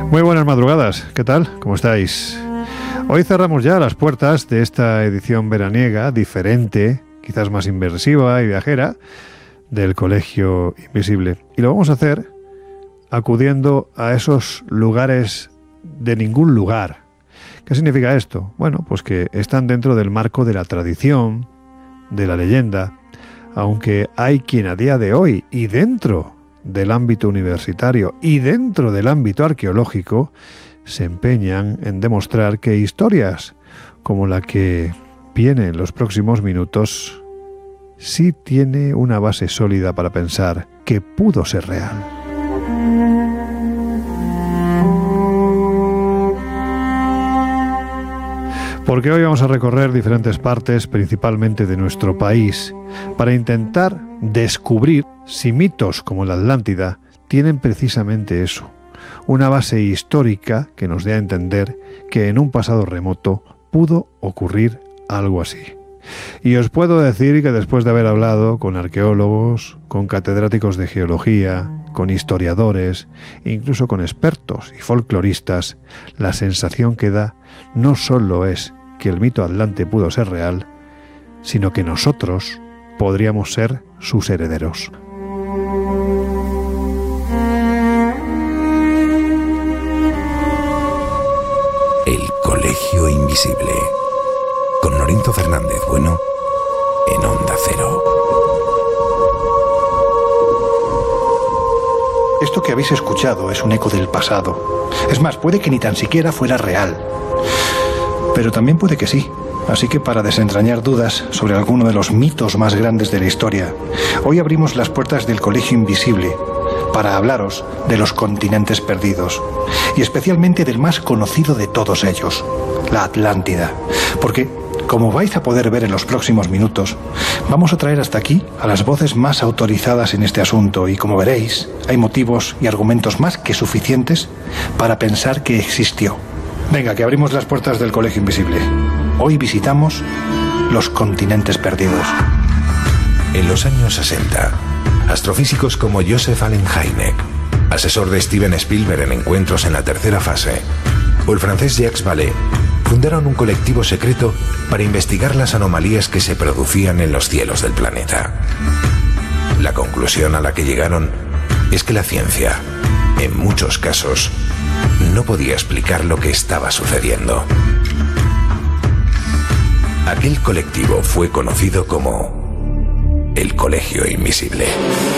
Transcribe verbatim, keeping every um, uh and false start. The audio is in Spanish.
Muy buenas madrugadas, ¿qué tal? ¿Cómo estáis? Hoy cerramos ya las puertas de esta edición veraniega, diferente, quizás más inmersiva y viajera, del Colegio Invisible. Y lo vamos a hacer acudiendo a esos lugares de ningún lugar. ¿Qué significa esto? Bueno, pues que están dentro del marco de la tradición, de la leyenda, aunque hay quien a día de hoy y dentro del ámbito universitario y dentro del ámbito arqueológico se empeñan en demostrar que historias como la que viene en los próximos minutos sí tiene una base sólida para pensar que pudo ser real. Porque hoy vamos a recorrer diferentes partes, principalmente de nuestro país, para intentar descubrir si mitos como la Atlántida tienen precisamente eso, una base histórica que nos dé a entender que en un pasado remoto pudo ocurrir algo así. Y os puedo decir que después de haber hablado con arqueólogos, con catedráticos de geología, con historiadores, incluso con expertos y folcloristas, la sensación que da no solo es que el mito atlante pudo ser real, sino que nosotros podríamos ser sus herederos. El Colegio Invisible, con Norinto Fernández Bueno, en Onda Cero. Esto que habéis escuchado es un eco del pasado. Es más, puede que ni tan siquiera fuera real. Pero también puede que sí. Así que para desentrañar dudas sobre alguno de los mitos más grandes de la historia, hoy abrimos las puertas del Colegio Invisible para hablaros de los continentes perdidos, y especialmente del más conocido de todos ellos, la Atlántida. Porque, como vais a poder ver en los próximos minutos, vamos a traer hasta aquí a las voces más autorizadas en este asunto, y como veréis, hay motivos y argumentos más que suficientes para pensar que existió. Venga, que abrimos las puertas del Colegio Invisible. Hoy visitamos los continentes perdidos. En los años sesenta, astrofísicos como Joseph Allen Hynek, asesor de Steven Spielberg en Encuentros en la tercera fase, o el francés Jacques Vallée, fundaron un colectivo secreto para investigar las anomalías que se producían en los cielos del planeta. La conclusión a la que llegaron es que la ciencia, en muchos casos, no podía explicar lo que estaba sucediendo. Aquel colectivo fue conocido como el Colegio Invisible.